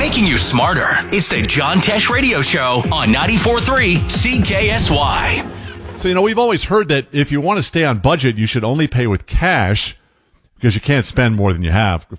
making you smarter. It's the John Tesh Radio Show on 94.3 CKSY. So, we've always heard that if you want to stay on budget, you should only pay with cash because you can't spend more than you have.